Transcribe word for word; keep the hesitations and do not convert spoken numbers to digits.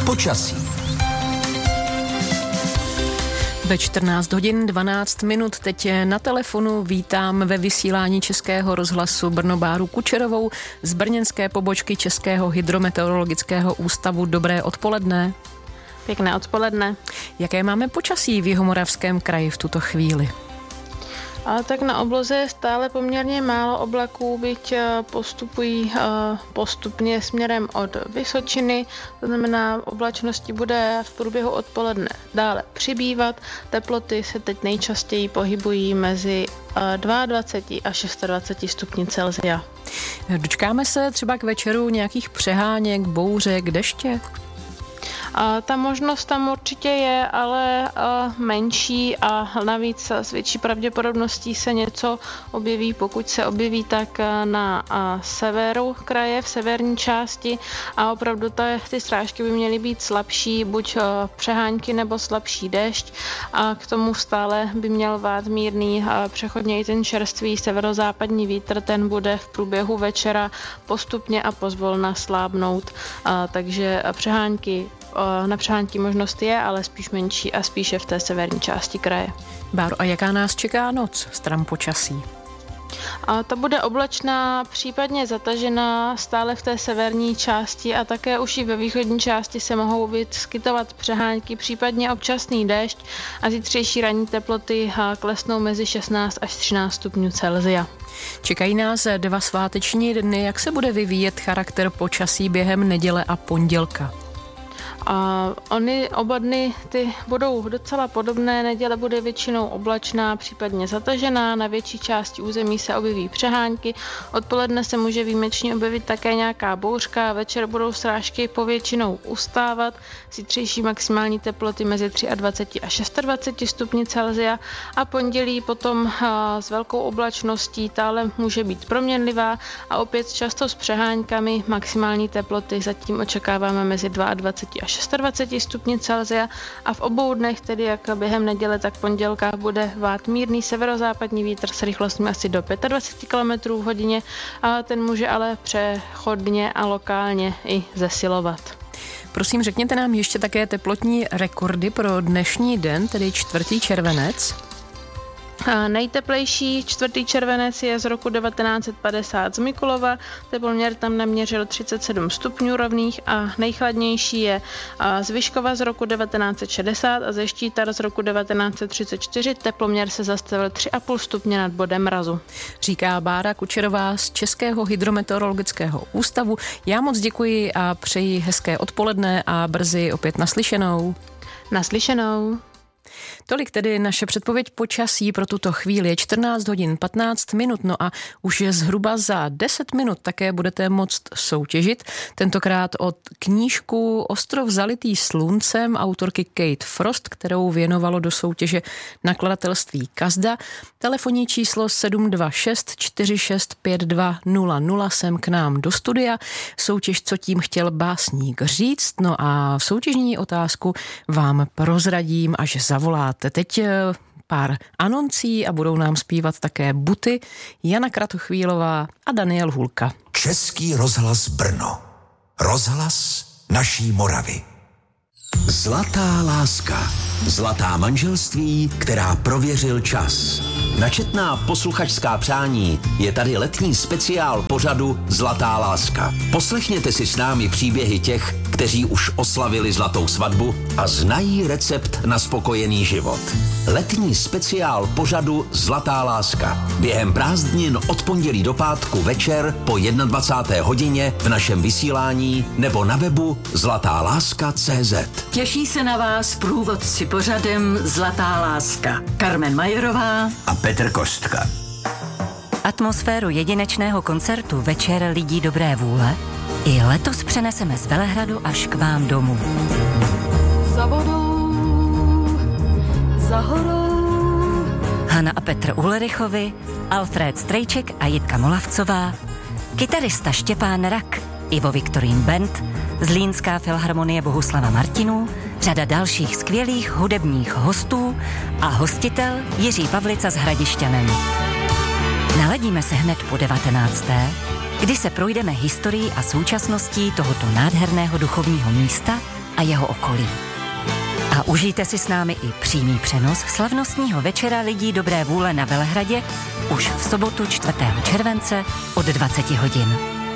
Počasí. Ve čtrnáct hodin dvanáct minut teď na telefonu vítám ve vysílání Českého rozhlasu Brno Báru Kučerovou z brněnské pobočky Českého hydrometeorologického ústavu. Dobré odpoledne. Pěkné odpoledne. Jaké máme počasí v Jihomoravském kraji v tuto chvíli? A tak na obloze je stále poměrně málo oblaků, byť postupují postupně směrem od Vysočiny, to znamená, oblačnosti bude v průběhu odpoledne dále přibývat. Teploty se teď nejčastěji pohybují mezi dvacet dva a dvacet šest stupni Celsia. Dočkáme se třeba k večeru nějakých přeháněk, bouřek, deště? A ta možnost tam určitě je, ale menší a navíc s větší pravděpodobností se něco objeví. Pokud se objeví, tak na severu kraje, v severní části, a opravdu ty srážky by měly být slabší, buď přehánky nebo slabší déšť, a k tomu stále by měl vát mírný přechodně i ten čerstvý severozápadní vítr, ten bude v průběhu večera postupně a pozvolna slábnout, takže přehánky na přehánky možnost je, ale spíš menší a spíše v té severní části kraje. Báro, a jaká nás čeká noc stran počasí? A ta bude oblačná, případně zatažená stále v té severní části, a také už i ve východní části se mohou vyskytovat přehánky, případně občasný déšť, a zítřejší ranní teploty klesnou mezi šestnáct až třináct stupňů Celsia. Čekají nás dva sváteční dny. Jak se bude vyvíjet charakter počasí během neděle a pondělka? A oni oba dny ty budou docela podobné. Neděle bude většinou oblačná, případně zatažená, na větší části území se objeví přehánky, odpoledne se může výjimečně objevit také nějaká bouřka, večer budou srážky povětšinou ustávat, zítřejší maximální teploty mezi dvacet tři a dvacet šest stupni Celsia, a pondělí potom s velkou oblačností tále může být proměnlivá a opět často s přeháňkami. Maximální teploty zatím očekáváme mezi dvacet dva až dvacet šest stupni Celsia, a v obou dnech, tedy jak během neděle, tak pondělka, bude vát mírný severozápadní vítr s rychlostmi asi do dvacet pět kilometrů v hodině, a ten může ale přechodně a lokálně i zesilovat. Prosím, řekněte nám ještě také teplotní rekordy pro dnešní den, tedy čtvrtý červenec. A nejteplejší čtvrtý červenec je z roku devatenáct set padesát z Mikulova, teploměr tam naměřil třicet sedm stupňů rovných, a nejchladnější je z Vyškova z roku devatenáct set šedesát a ze Štítar z roku devatenáct set třicet čtyři, teploměr se zastavil tři a půl stupně nad bodem mrazu. Říká Bára Kučerová z Českého hydrometeorologického ústavu. Já moc děkuji a přeji hezké odpoledne a brzy opět naslyšenou. Naslyšenou. Tolik tedy naše předpověď počasí pro tuto chvíli. Je čtrnáct hodin patnáct minut, no a už je zhruba za deset minut také budete moct soutěžit. Tentokrát od knížku Ostrov zalitý sluncem autorky Kate Frost, kterou věnovalo do soutěže nakladatelství Kazda. Telefonní číslo sedm dva šest čtyři šest pět dva nula nula sem k nám do studia. Soutěž, co tím chtěl básník říct. No a soutěžní otázku vám prozradím, až zavoláte. Teď pár anoncí a budou nám zpívat také Buty, Jana Kratochvílová a Daniel Hulka. Český rozhlas Brno. Rozhlas naší Moravy. Zlatá láska. Zlatá manželství, která prověřil čas. Na četná posluchačská přání je tady letní speciál pořadu Zlatá láska. Poslechněte si s námi příběhy těch, kteří už oslavili zlatou svatbu a znají recept na spokojený život. Letní speciál pořadu Zlatá láska. Během prázdnin od pondělí do pátku večer po dvacáté jedné hodině v našem vysílání nebo na webu zlatá láska tečka cé zet. Těší se na vás průvodci pořadem Zlatá láska. Carmen Majerová a Petr Kostka. Atmosféru jedinečného koncertu Večer lidí dobré vůle i letos přeneseme z Velehradu až k vám domů. Za vodou, za horou. Hana a Petr Ulrichovi, Alfred Strejček a Jitka Molavcová, kytarista Štěpán Rak, Ivo Viktorín Band, Zlínská filharmonie Bohuslava Martinů, řada dalších skvělých hudebních hostů a hostitel Jiří Pavlica s Hradišťanem. Naladíme se hned po devatenácté, kdy se projdeme historií a současností tohoto nádherného duchovního místa a jeho okolí. A užijte si s námi i přímý přenos slavnostního večera lidí dobré vůle na Velehradě už v sobotu čtvrtého července od dvaceti hodin.